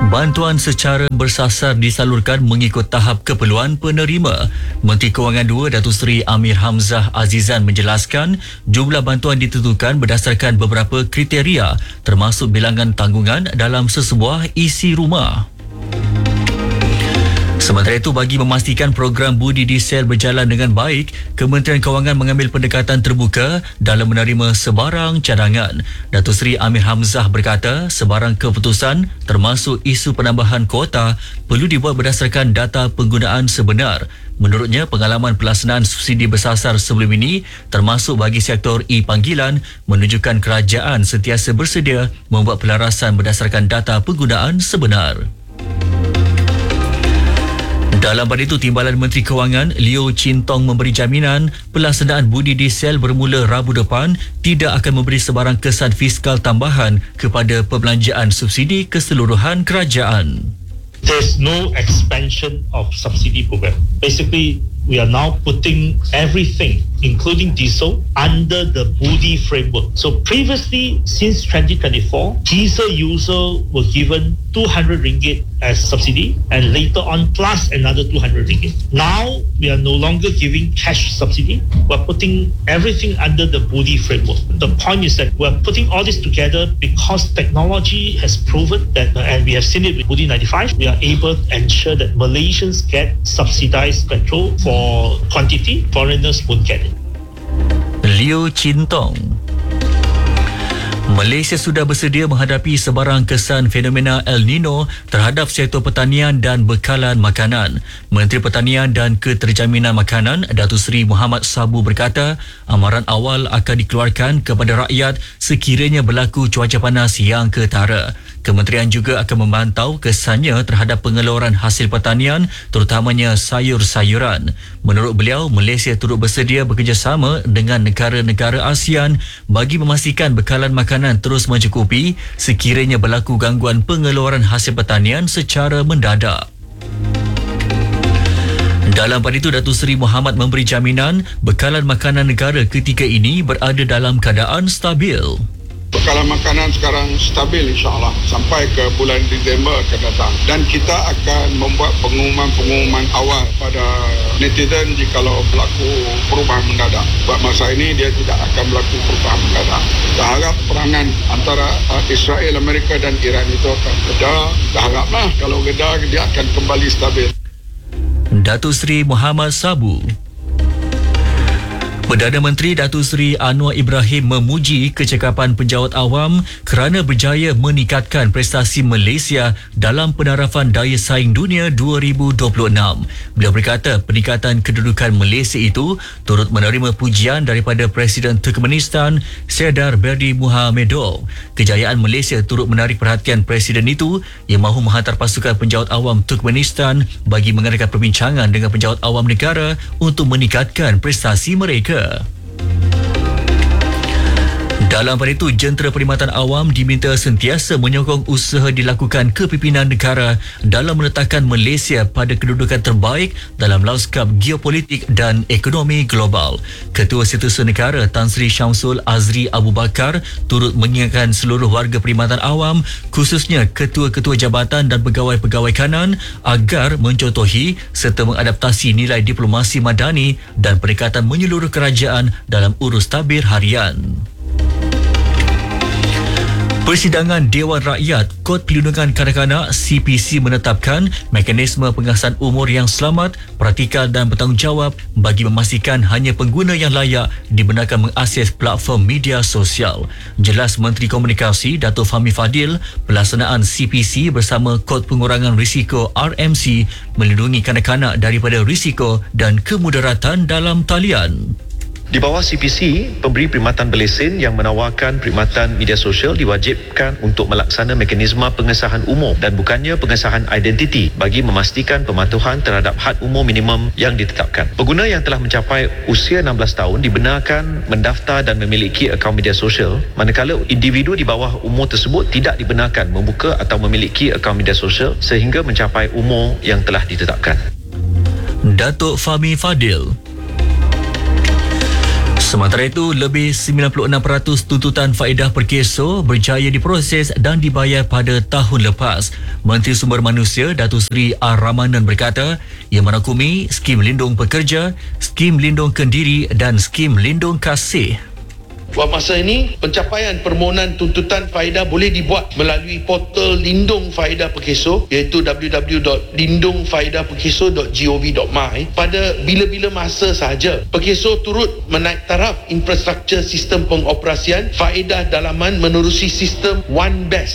Bantuan secara bersasar disalurkan mengikut tahap keperluan penerima. Menteri Kewangan II Datuk Seri Amir Hamzah Azizan menjelaskan jumlah bantuan ditentukan berdasarkan beberapa kriteria termasuk bilangan tanggungan dalam sesebuah isi rumah. Sementara itu, bagi memastikan program budi di sel berjalan dengan baik, Kementerian Kewangan mengambil pendekatan terbuka dalam menerima sebarang cadangan. Datuk Seri Amir Hamzah berkata, sebarang keputusan termasuk isu penambahan kuota perlu dibuat berdasarkan data penggunaan sebenar. Menurutnya, pengalaman pelaksanaan subsidi bersasar sebelum ini, termasuk bagi sektor e-panggilan, menunjukkan kerajaan sentiasa bersedia membuat pelarasan berdasarkan data penggunaan sebenar. Dalam pada itu, Timbalan Menteri Kewangan Leo Chin Tong memberi jaminan pelaksanaan budi di sel bermula Rabu depan tidak akan memberi sebarang kesan fiskal tambahan kepada perbelanjaan subsidi keseluruhan kerajaan. There's no expansion of subsidy program. Basically, we are now putting everything, including diesel, under the budi framework. So previously, since 2024, diesel user were given 200 ringgit as subsidy and later on plus another 200 ringgit. Now, we are no longer giving cash subsidy. We're putting everything under the budi framework. The point is that we're putting all this together because technology has proven that, and we have seen it with budi 95, we are able to ensure that Malaysians get subsidized petrol for quantity, foreigners won't get it. Leo Chin Tong. Malaysia sudah bersedia menghadapi sebarang kesan fenomena El Nino terhadap sektor pertanian dan bekalan makanan. Menteri Pertanian dan Keterjaminan Makanan Datuk Seri Muhammad Sabu berkata, amaran awal akan dikeluarkan kepada rakyat sekiranya berlaku cuaca panas yang ketara. Kementerian juga akan memantau kesannya terhadap pengeluaran hasil pertanian, terutamanya sayur-sayuran. Menurut beliau, Malaysia turut bersedia bekerjasama dengan negara-negara ASEAN bagi memastikan bekalan makanan terus mencukupi sekiranya berlaku gangguan pengeluaran hasil pertanian secara mendadak. Dalam pada itu, Datuk Seri Muhammad memberi jaminan bekalan makanan negara ketika ini berada dalam keadaan stabil. Bekalan makanan sekarang stabil insyaAllah sampai ke bulan Disember akan datang, dan kita akan membuat pengumuman awal pada netizen jikalau berlaku perubahan mendadak. Buat masa ini dia tidak akan berlaku perubahan mendadak. Kita harap perangan antara Israel, Amerika dan Iran itu akan reda. Kita haraplah kalau reda dia akan kembali stabil. Datuk Seri Muhammad Sabu. Perdana Menteri Datuk Seri Anwar Ibrahim memuji kecekapan penjawat awam kerana berjaya meningkatkan prestasi Malaysia dalam penarafan daya saing dunia 2026. Beliau berkata peningkatan kedudukan Malaysia itu turut menerima pujian daripada Presiden Turkmenistan Serdar Berdi Muhamedov. Kejayaan Malaysia turut menarik perhatian Presiden itu yang mahu menghantar pasukan penjawat awam Turkmenistan bagi mengadakan perbincangan dengan penjawat awam negara untuk meningkatkan prestasi mereka. Dalam pada itu, Jentera Perkhidmatan Awam diminta sentiasa menyokong usaha dilakukan kepimpinan negara dalam meletakkan Malaysia pada kedudukan terbaik dalam lanskap geopolitik dan ekonomi global. Ketua Setiausaha Negara Tan Sri Syamsul Azri Abu Bakar turut mengingatkan seluruh warga perkhidmatan awam, khususnya ketua-ketua jabatan dan pegawai-pegawai kanan agar mencontohi serta mengadaptasi nilai diplomasi madani dan pendekatan menyeluruh kerajaan dalam urus tabir harian. Persidangan Dewan Rakyat Kod Perlindungan Kanak-kanak CPC menetapkan mekanisme pengasahan umur yang selamat, praktikal dan bertanggungjawab bagi memastikan hanya pengguna yang layak dibenarkan mengakses platform media sosial. Jelas Menteri Komunikasi Dato' Fahmi Fadil, pelaksanaan CPC bersama Kod Pengurangan Risiko RMC melindungi kanak-kanak daripada risiko dan kemudaratan dalam talian. Di bawah CPC, pemberi perkhidmatan berlesen yang menawarkan perkhidmatan media sosial diwajibkan untuk melaksana mekanisme pengesahan umur dan bukannya pengesahan identiti bagi memastikan pematuhan terhadap had umur minimum yang ditetapkan. Pengguna yang telah mencapai usia 16 tahun dibenarkan mendaftar dan memiliki akaun media sosial, manakala individu di bawah umur tersebut tidak dibenarkan membuka atau memiliki akaun media sosial sehingga mencapai umur yang telah ditetapkan. Datuk Fahmi Fadil. Sementara itu, lebih 96% tuntutan faedah perkeso berjaya diproses dan dibayar pada tahun lepas. Menteri Sumber Manusia Datuk Seri R. Ramanan berkata, ia merangkumi skim lindung pekerja, skim lindung kendiri dan skim lindung kasih. Buat masa ini, pencapaian permohonan tuntutan faedah boleh dibuat melalui portal Lindung Faedah Perkeso iaitu www.lindungfaedahperkeso.gov.my pada bila-bila masa sahaja. Perkeso turut menaik taraf infrastruktur sistem pengoperasian faedah dalaman menerusi sistem One Best